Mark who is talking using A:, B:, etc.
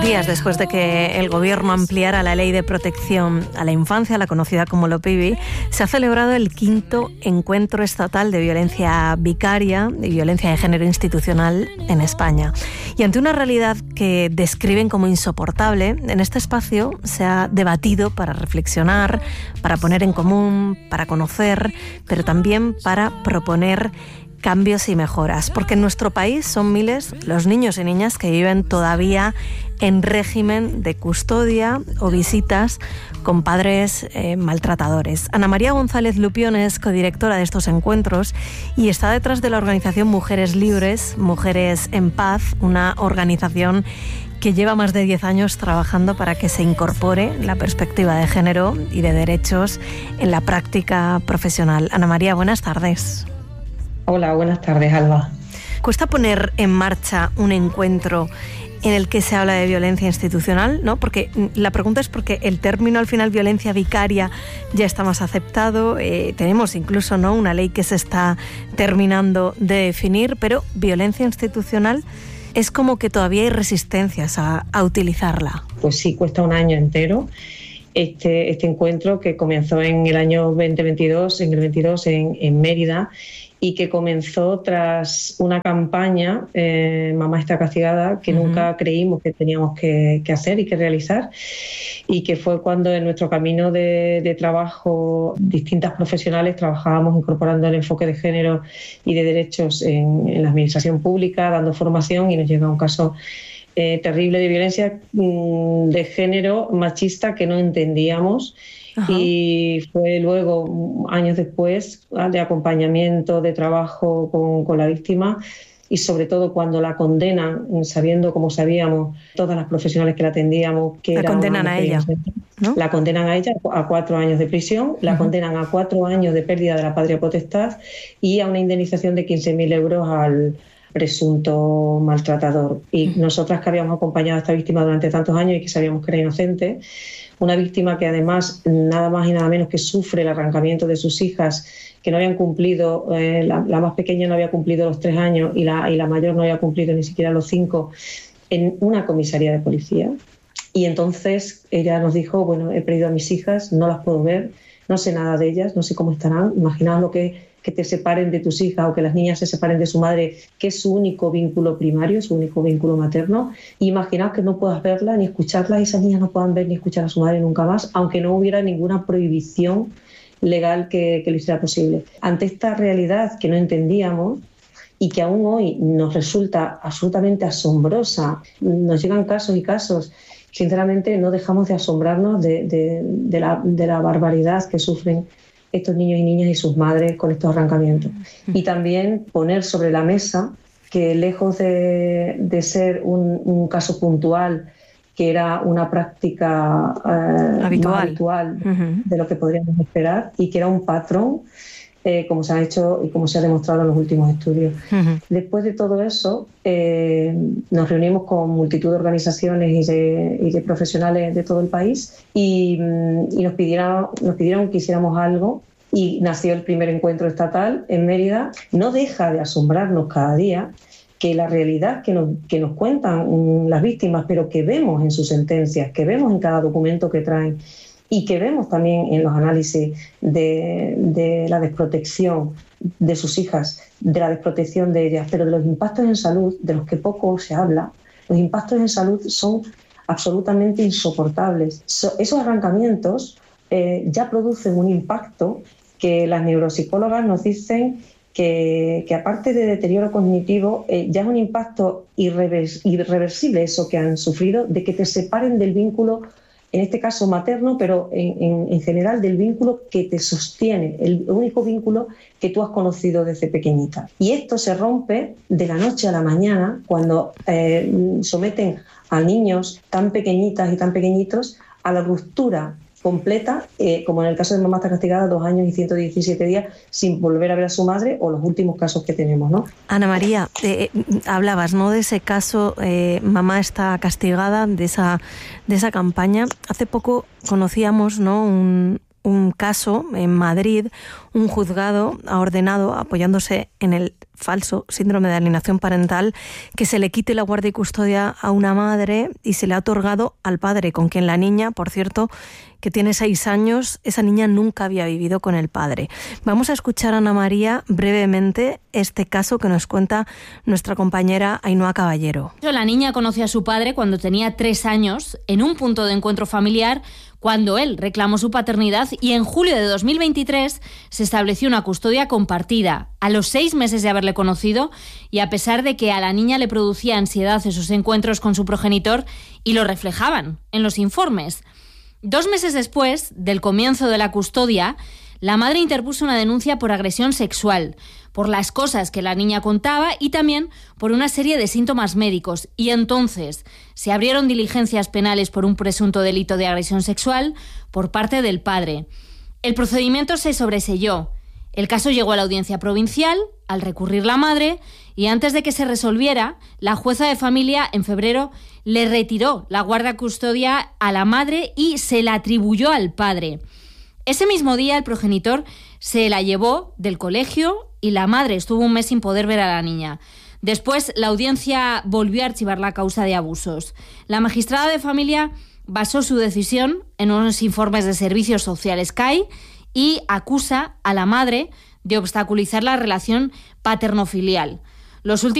A: días después de que el Gobierno ampliara la Ley de Protección a la Infancia, la conocida como LOPIVI, se ha celebrado el 5º Encuentro Estatal de Violencia Vicaria y Violencia de Género Institucional en España. Y ante una realidad que describen como insoportable, en este espacio se ha debatido para reflexionar, para poner en común, para conocer, pero también para proponer cambios y mejoras, porque en nuestro país son miles los niños y niñas que viven todavía en régimen de custodia o visitas con padres maltratadores. Ana María González Lupión es codirectora de estos encuentros y está detrás de la organización Mujeres Libres, Mujeres en Paz, una organización que lleva más de 10 años trabajando para que se incorpore la perspectiva de género y de derechos en la práctica profesional. Ana María, buenas tardes.
B: Hola, buenas tardes, Alba.
A: Cuesta poner en marcha un encuentro en el que se habla de violencia institucional, ¿no? Porque la pregunta es porque el término al final violencia vicaria ya está más aceptado, tenemos incluso, ¿no?, una ley que se está terminando de definir, pero violencia institucional es como que todavía hay resistencias a utilizarla.
B: Pues sí, cuesta un año entero. Este encuentro que comenzó en el año 2022, en Mérida, y que comenzó tras una campaña, Mamá está castigada, que nunca creímos que teníamos que hacer y que realizar, y que fue cuando en nuestro camino de trabajo distintas profesionales trabajábamos incorporando el enfoque de género y de derechos en la administración pública, dando formación, y nos llega un caso terrible de violencia de género machista que no entendíamos. Ajá. Y fue luego, años después, de acompañamiento, de trabajo con la víctima, y sobre todo cuando la condenan, sabiendo, como sabíamos, todas las profesionales que la atendíamos, que
A: la condenan a ella, ¿no?
B: La condenan a ella a 4 años de prisión, la condenan a 4 años de pérdida de la patria potestad y a una indemnización de 15.000 euros al presunto maltratador. Y nosotras, que habíamos acompañado a esta víctima durante tantos años y que sabíamos que era inocente, una víctima que además nada más y nada menos que sufre el arrancamiento de sus hijas, que no habían cumplido, la más pequeña no había cumplido los 3 años y la mayor no había cumplido ni siquiera los 5, en una comisaría de policía. Y entonces ella nos dijo, bueno, he perdido a mis hijas, no las puedo ver, no sé nada de ellas, no sé cómo estarán. Imaginaos lo que te separen de tus hijas o que las niñas se separen de su madre, que es su único vínculo primario, su único vínculo materno. Imaginaos que no puedas verla ni escucharla y esas niñas no puedan ver ni escuchar a su madre nunca más, aunque no hubiera ninguna prohibición legal que lo hiciera posible. Ante esta realidad que no entendíamos y que aún hoy nos resulta absolutamente asombrosa, nos llegan casos y casos, sinceramente no dejamos de asombrarnos de la barbaridad que sufren estos niños y niñas y sus madres con estos arrancamientos. Y también poner sobre la mesa que, lejos de ser un caso puntual, que era una práctica habitual de lo que podríamos esperar, y que era un patrón, como se ha hecho y como se ha demostrado en los últimos estudios. Después de todo eso, nos reunimos con multitud de organizaciones y de profesionales de todo el país y nos pidieron que hiciéramos algo, y nació el primer encuentro estatal en Mérida. No deja de asombrarnos cada día que la realidad que nos cuentan las víctimas, pero que vemos en sus sentencias, que vemos en cada documento que traen, y que vemos también en los análisis de la desprotección de sus hijas, de la desprotección de ellas, pero de los impactos en salud, de los que poco se habla. Los impactos en salud son absolutamente insoportables. Esos arrancamientos ya producen un impacto que las neuropsicólogas nos dicen que aparte de deterioro cognitivo, ya es un impacto irreversible, eso que han sufrido, de que te separen del vínculo, en este caso materno, pero en general del vínculo que te sostiene, el único vínculo que tú has conocido desde pequeñita. Y esto se rompe de la noche a la mañana cuando someten a niños tan pequeñitas y tan pequeñitos a la ruptura completa, como en el caso de Mamá está castigada, 2 años y 117 días sin volver a ver a su madre, o los últimos casos que tenemos, ¿no?
A: Ana María, hablabas, ¿no?, de ese caso, Mamá está castigada, de esa campaña. Hace poco conocíamos, ¿no?, un caso en Madrid. Un juzgado ha ordenado, apoyándose en el falso síndrome de alienación parental, que se le quite la guardia y custodia a una madre y se le ha otorgado al padre, con quien la niña, por cierto, que tiene 6 años, esa niña nunca había vivido con el padre. Vamos a escuchar a Ana María brevemente este caso que nos cuenta nuestra compañera Ainhoa Caballero.
C: La niña conoció a su padre cuando tenía 3 años en un punto de encuentro familiar, cuando él reclamó su paternidad, y en julio de 2023 se estableció una custodia compartida. A los 6 meses de haberle conocido, y a pesar de que a la niña le producía ansiedad esos encuentros con su progenitor, y lo reflejaban en los informes. 2 meses después del comienzo de la custodia, la madre interpuso una denuncia por agresión sexual, por las cosas que la niña contaba y también por una serie de síntomas médicos. Y entonces se abrieron diligencias penales por un presunto delito de agresión sexual por parte del padre. El procedimiento se sobreseyó. El caso llegó a la audiencia provincial al recurrir la madre, y antes de que se resolviera, la jueza de familia en febrero le retiró la guardia custodia a la madre y se la atribuyó al padre. Ese mismo día el progenitor se la llevó del colegio y la madre estuvo un mes sin poder ver a la niña. Después la audiencia volvió a archivar la causa de abusos. La magistrada de familia basó su decisión en unos informes de Servicios Sociales CAI y acusa a la madre de obstaculizar la relación paterno-filial. Los últimos